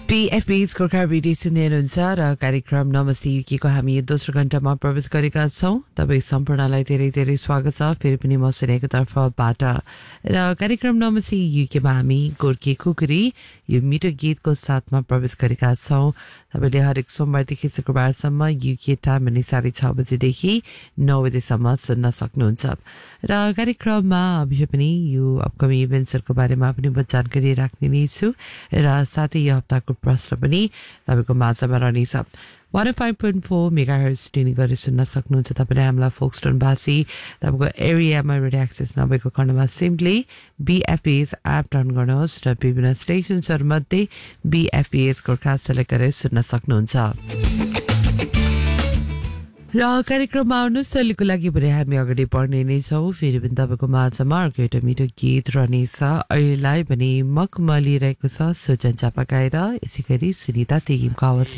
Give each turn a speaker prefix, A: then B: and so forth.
A: BFB's Gorkha radio सुन्दै हुनुहुन्छ र कार्यक्रम नमस्ते युकेको हामी दोस्रो घण्टामा प्रवेश गरेका छौं। तपाईँ सम्पूर्णलाई धेरै धेरै स्वागत छ फेरि पनि म सुनेको तर्फबाट। र कार्यक्रम नमस्ते युकेमा हामी गोर्खे खुकुरी यो मिठो गीतको साथमा प्रवेश गरेका छौं। तपाईले हरेक सोमबारदेखि शुक्रबारसम्म युके टाइम अनि 6:30 बजेदेखि 9 बजेसम्म सुन्न सक्नुहुन्छ। र कार्यक्रममा अभियो पनि यो अपकमिङ इभेन्ट्सहरुको बारेमा पनि म जानकारी राख्ने नै छु र साथै यो हप्ताको प्रश्न पनि तपाईको माझमा रहनेछ। 105.4 मेगाहर्ज ट्युनिङ गरी सुन्न सक्नुहुन्छ। तपाईले हामीलाई फोक्सटोन भाषी तपाईको एरियामा रेडियो एक्सेस नभएको खण्डमा सिम्पली BFPS एप डाउनलोड गर्नुहोस् र विभिन्न स्टेशन्सहरुमध्ये BFPS गोर्खा सेलेक्ट गरेर सुन्न सक्नुहुन्छ। र कार्यक्रममा आउनु सलिको लागि भने हामी अगाडि बढ्ने नै छौं। फेरि पनि तपाईको माझमा अर्को एउटा मिठो गीत रहनेछ। अहिलेलाई भने मखमली रहेको छ सोचन चापा गाएर यसै गरी सुनिता तेगिमको आवाजमा।